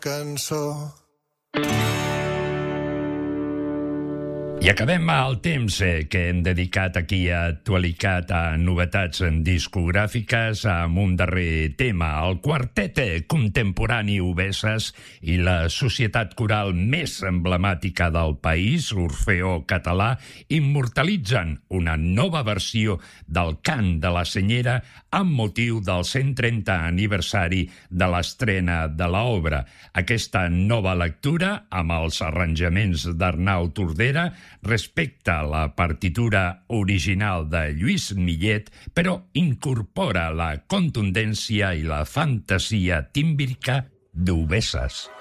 cançó. I acabem el temps que hem dedicat aquí a Actualitat, a novetats discogràfiques, amb un darrer tema. El quartet contemporani Obesses i la societat coral més emblemàtica del país, l'Orfeó Català, immortalitzen una nova versió del cant de la Senyera amb motiu del 130 aniversari de l'estrena de l'obra. Aquesta nova lectura, amb els arranjaments d'Arnau Tordera, respecta la partitura original de Lluís Millet, però incorpora la contundència i la fantasia tímbrica d'Obesses.